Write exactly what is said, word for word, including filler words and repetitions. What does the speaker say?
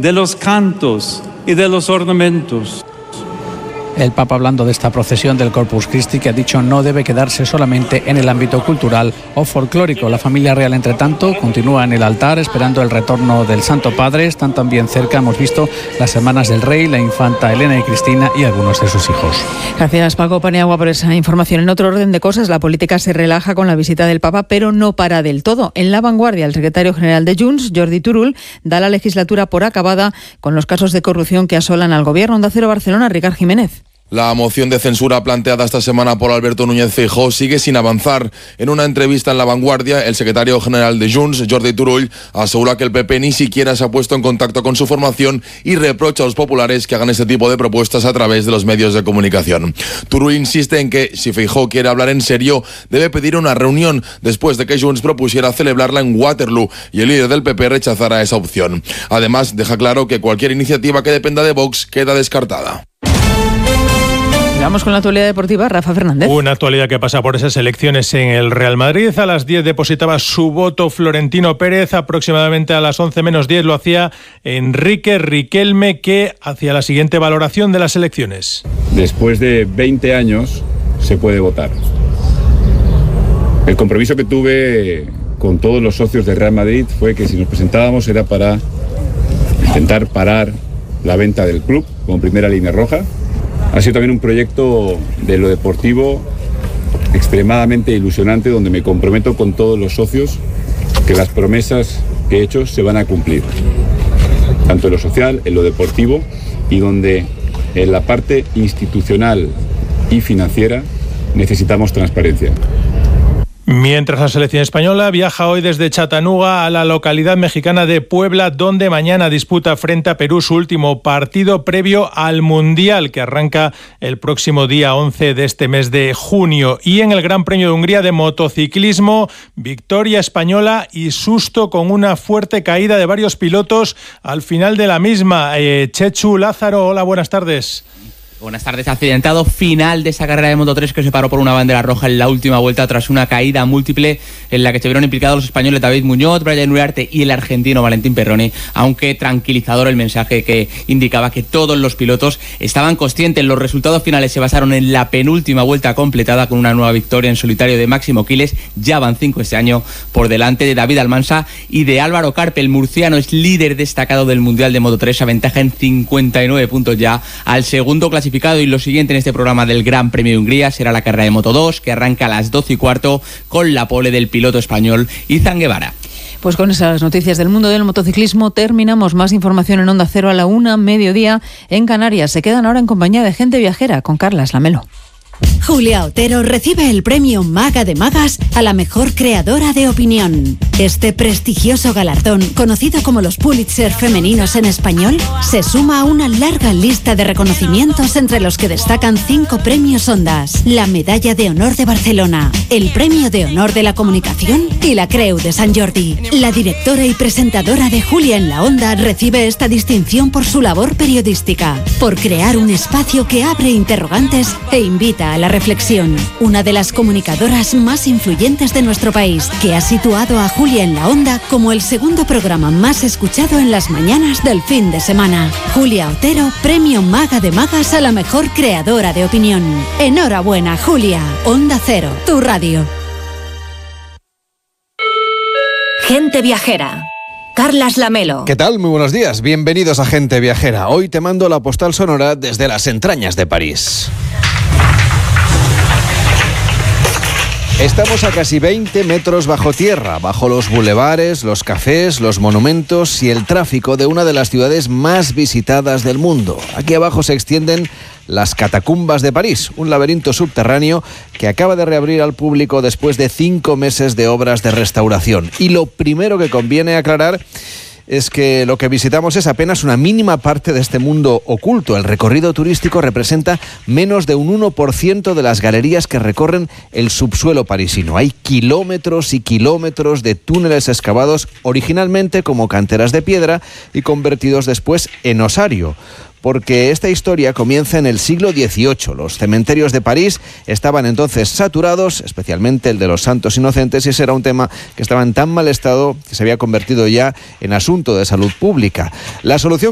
de los cantos y de los ornamentos. El Papa, hablando de esta procesión del Corpus Christi, que ha dicho no debe quedarse solamente en el ámbito cultural o folclórico. La familia real, entre tanto, continúa en el altar esperando el retorno del Santo Padre. Están también cerca, hemos visto, las hermanas del Rey, la infanta Elena y Cristina y algunos de sus hijos. Gracias, Paco Paniagua, por esa información. En otro orden de cosas, la política se relaja con la visita del Papa, pero no para del todo. En La Vanguardia, el secretario general de Junts, Jordi Turull, da la legislatura por acabada con los casos de corrupción que asolan al gobierno. Onda Cero Barcelona, Ricard Jiménez. La moción de censura planteada esta semana por Alberto Núñez Feijóo sigue sin avanzar. En una entrevista en La Vanguardia, el secretario general de Junts, Jordi Turull, asegura que el P P ni siquiera se ha puesto en contacto con su formación y reprocha a los populares que hagan este tipo de propuestas a través de los medios de comunicación. Turull insiste en que, si Feijóo quiere hablar en serio, debe pedir una reunión después de que Junts propusiera celebrarla en Waterloo y el líder del P P rechazara esa opción. Además, deja claro que cualquier iniciativa que dependa de Vox queda descartada. Vamos con la actualidad deportiva, Rafa Fernández. Una actualidad que pasa por esas elecciones en el Real Madrid. A las diez depositaba su voto Florentino Pérez. Aproximadamente a las once menos diez lo hacía Enrique Riquelme, que hacía la siguiente valoración de las elecciones. Después de veinte años se puede votar. El compromiso que tuve con todos los socios del Real Madrid fue que si nos presentábamos era para intentar parar la venta del club como primera línea roja. Ha sido también un proyecto de lo deportivo extremadamente ilusionante, donde me comprometo con todos los socios que las promesas que he hecho se van a cumplir, tanto en lo social, en lo deportivo, y donde en la parte institucional y financiera necesitamos transparencia. Mientras la selección española viaja hoy desde Chattanooga a la localidad mexicana de Puebla, donde mañana disputa frente a Perú su último partido previo al Mundial, que arranca el próximo día once de este mes de junio. Y en el Gran Premio de Hungría de motociclismo, victoria española y susto con una fuerte caída de varios pilotos al final de la misma. Eh, Chechu Lázaro, hola, buenas tardes. Buenas tardes. Accidentado final de esa carrera de Moto tres que se paró por una bandera roja en la última vuelta tras una caída múltiple en la que se vieron implicados los españoles David Muñoz, Brian Uriarte y el argentino Valentín Perroni, aunque tranquilizador el mensaje que indicaba que todos los pilotos estaban conscientes. Los resultados finales se basaron en la penúltima vuelta completada con una nueva victoria en solitario de Máximo Quiles. Ya van cinco este año por delante de David Almansa y de Álvaro Carpe. El murciano es líder destacado del Mundial de Moto tres, aventaja en cincuenta y nueve puntos ya al segundo clasificado. Y lo siguiente en este programa del Gran Premio de Hungría será la carrera de Moto dos, que arranca a las doce y cuarto con la pole del piloto español Izan Guevara. Pues con esas noticias del mundo del motociclismo terminamos. Más información en Onda Cero a la una, mediodía en Canarias. Se quedan ahora en compañía de Gente Viajera con Carlas Lamelo. Julia Otero recibe el premio Maga de Magas a la mejor creadora de opinión. Este prestigioso galardón, conocido como los Pulitzer femeninos en español, se suma a una larga lista de reconocimientos entre los que destacan cinco premios Ondas, la Medalla de Honor de Barcelona, el Premio de Honor de la Comunicación y la Creu de Sant Jordi. La directora y presentadora de Julia en la Onda recibe esta distinción por su labor periodística, por crear un espacio que abre interrogantes e invita a la reflexión. Una de las comunicadoras más influyentes de nuestro país, que ha situado a Julia en la Onda como el segundo programa más escuchado en las mañanas del fin de semana. Julia Otero, premio Maga de Magas a la mejor creadora de opinión. Enhorabuena, Julia. Onda Cero, tu radio. Gente Viajera. Carlas Lamelo. ¿Qué tal? Muy buenos días. Bienvenidos a Gente Viajera. Hoy te mando la postal sonora desde las entrañas de París. Estamos a casi veinte metros bajo tierra, bajo los bulevares, los cafés, los monumentos y el tráfico de una de las ciudades más visitadas del mundo. Aquí abajo se extienden las catacumbas de París, un laberinto subterráneo que acaba de reabrir al público después de cinco meses de obras de restauración. Y lo primero que conviene aclarar es que lo que visitamos es apenas una mínima parte de este mundo oculto. El recorrido turístico representa menos de un uno por ciento de las galerías que recorren el subsuelo parisino. Hay kilómetros y kilómetros de túneles excavados originalmente como canteras de piedra y convertidos después en osario. Porque esta historia comienza en el siglo dieciocho. Los cementerios de París estaban entonces saturados, especialmente el de los santos inocentes, y ese era un tema que estaba en tan mal estado que se había convertido ya en asunto de salud pública. La solución